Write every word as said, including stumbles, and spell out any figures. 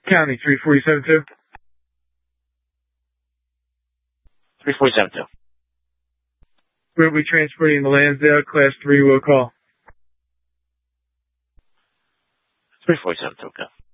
County, three forty-seven two. three forty-seven two. We'll be transporting the Lansdale, class three, will call. three forty-seven two, okay.